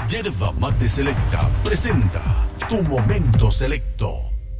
Yerba Mate Selecta presenta Tu Momento Selecto.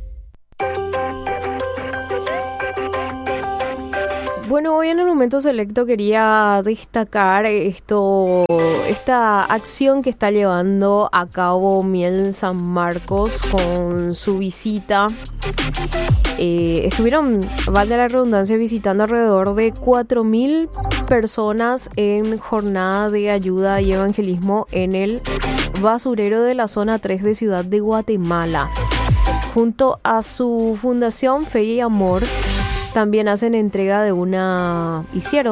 Bueno, hoy en el Momento Selecto quería destacar esta acción que está llevando a cabo Miel San Marcos con su visita. Estuvieron, valga la redundancia, visitando alrededor de 4.000 personas en jornada de ayuda y evangelismo en el basurero de la zona 3 de Ciudad de Guatemala. Junto a su fundación Fe y Amor, también hicieron entrega de una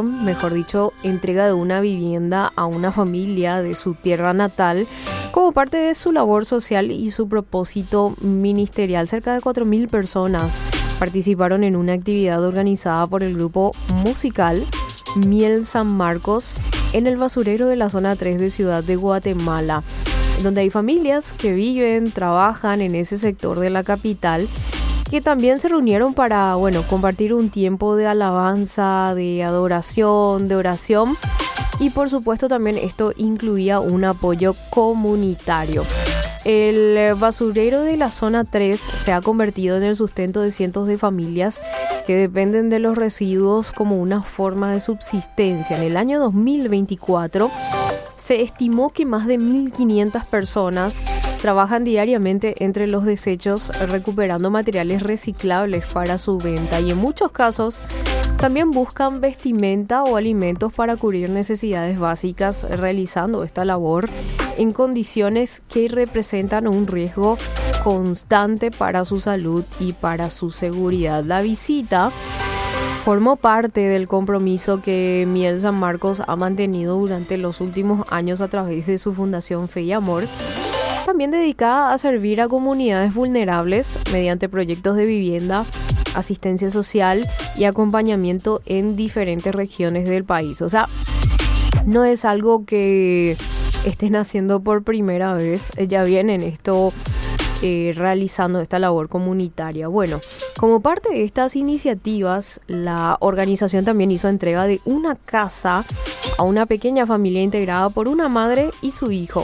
vivienda a una familia de su tierra natal como parte de su labor social y su propósito ministerial. Cerca de 4.000 personas participaron en una actividad organizada por el grupo musical Miel San Marcos en el basurero de la zona 3 de Ciudad de Guatemala, donde hay familias que viven, trabajan en ese sector de la capital, que también se reunieron para, compartir un tiempo de alabanza, de adoración, de oración, y por supuesto también esto incluía un apoyo comunitario. El basurero de la zona 3 se ha convertido en el sustento de cientos de familias que dependen de los residuos como una forma de subsistencia. En el año 2024 se estimó que más de 1.500 personas trabajan diariamente entre los desechos recuperando materiales reciclables para su venta, y en muchos casos también buscan vestimenta o alimentos para cubrir necesidades básicas, realizando esta labor en condiciones que representan un riesgo constante para su salud y para su seguridad. La visita formó parte del compromiso que Miel San Marcos ha mantenido durante los últimos años a través de su fundación Fe y Amor, también dedicada a servir a comunidades vulnerables mediante proyectos de vivienda, asistencia social y acompañamiento en diferentes regiones del país. O sea, no es algo que estén haciendo por primera vez, ya vienen realizando esta labor comunitaria. Bueno, como parte de estas iniciativas, la organización también hizo entrega de una casa a una pequeña familia integrada por una madre y su hijo.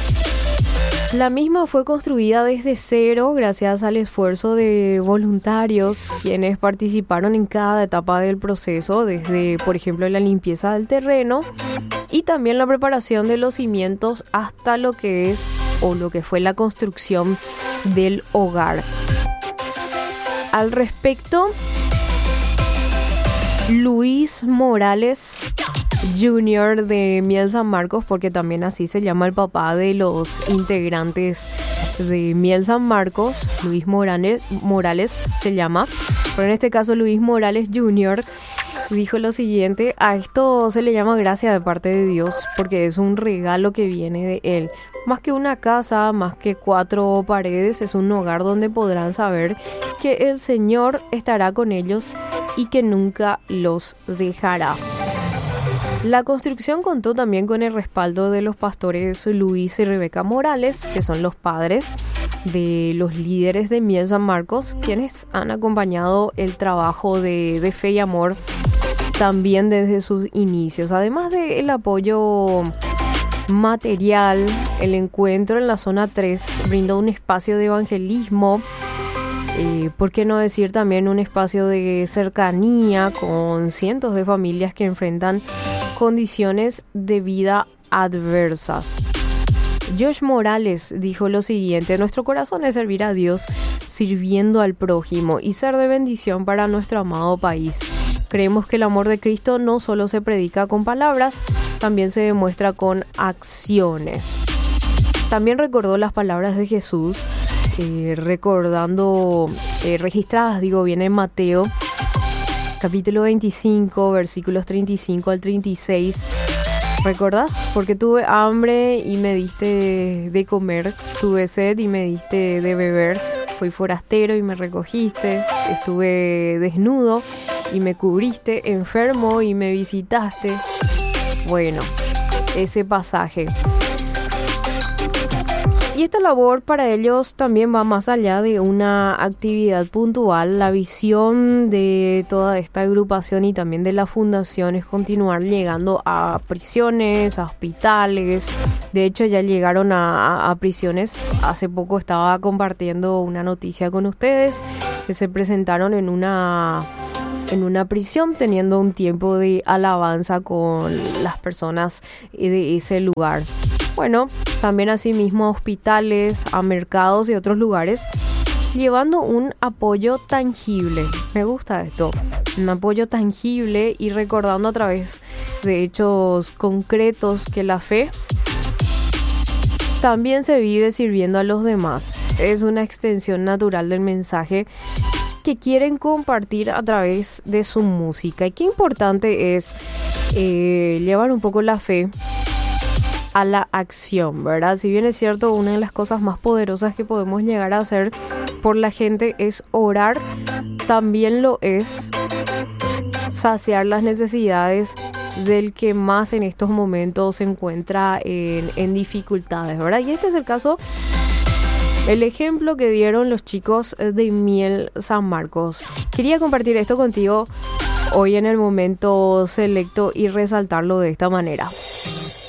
La misma fue construida desde cero gracias al esfuerzo de voluntarios quienes participaron en cada etapa del proceso, desde, por ejemplo, la limpieza del terreno y también la preparación de los cimientos hasta lo que fue la construcción del hogar. Al respecto, Luis Morales Jr. de Miel San Marcos, porque también así se llama el papá de los integrantes de Miel San Marcos, Luis Morales se llama, pero en este caso Luis Morales Jr. dijo lo siguiente: a esto se le llama gracia de parte de Dios, porque es un regalo que viene de Él. Más que una casa, más que 4 paredes, es un hogar donde podrán saber que el Señor estará con ellos y que nunca los dejará. La construcción contó también con el respaldo de los pastores Luis y Rebeca Morales, que son los padres de los líderes de Miel San Marcos, quienes han acompañado el trabajo de Fe y Amor también desde sus inicios. Además del apoyo material, el encuentro en la zona 3 brindó un espacio de evangelismo, por qué no decir también un espacio de cercanía con cientos de familias que enfrentan condiciones de vida adversas. Josh Morales dijo lo siguiente: nuestro corazón es servir a Dios sirviendo al prójimo y ser de bendición para nuestro amado país. Creemos que el amor de Cristo no solo se predica con palabras, también se demuestra con acciones. También recordó las palabras de Jesús, registradas bien en Mateo capítulo 25, versículos 35 al 36. ¿Recordás? Porque tuve hambre y me diste de comer, tuve sed y me diste de beber, fui forastero y me recogiste, estuve desnudo y me cubriste, enfermo y me visitaste. Bueno, ese pasaje. Y esta labor para ellos también va más allá de una actividad puntual. La visión de toda esta agrupación y también de la fundación es continuar llegando a prisiones, a hospitales. De hecho, ya llegaron a prisiones. Hace poco estaba compartiendo una noticia con ustedes que se presentaron en una prisión teniendo un tiempo de alabanza con las personas de ese lugar. Bueno, también asimismo a hospitales, a mercados y otros lugares, llevando un apoyo tangible. Me gusta esto, un apoyo tangible y recordando a través de hechos concretos que la fe también se vive sirviendo a los demás. Es una extensión natural del mensaje que quieren compartir a través de su música. Y qué importante es llevar un poco la fe a la acción, ¿verdad? Si bien es cierto, una de las cosas más poderosas que podemos llegar a hacer por la gente es orar, también lo es saciar las necesidades del que más en estos momentos se encuentra en dificultades, ¿verdad? Y este es el caso, el ejemplo que dieron los chicos de Miel San Marcos. Quería compartir esto contigo hoy en el momento selecto y resaltarlo de esta manera.